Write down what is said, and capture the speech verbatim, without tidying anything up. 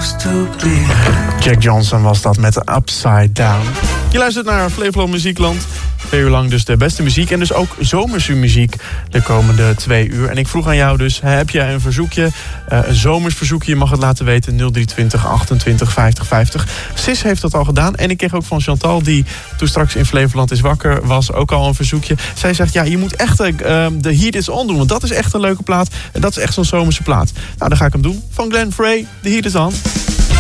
supposed to be. Jack Johnson was dat met de Upside Down. Je luistert naar Flevoland Muziekland. Twee uur lang dus de beste muziek en dus ook zomerse muziek de komende twee uur. En ik vroeg aan jou dus, heb jij een verzoekje, uh, een zomers verzoekje? Je mag het laten weten, nul drie twintig achtentwintig vijftig vijftig. Sis heeft dat al gedaan en ik kreeg ook van Chantal, die toen straks in Flevoland is wakker was, ook al een verzoekje. Zij zegt, ja, je moet echt uh, de Heat Is On doen, want dat is echt een leuke plaat. En dat is echt zo'n zomerse plaat. Nou, dan ga ik hem doen. Van Glenn Frey, The Heat Is On.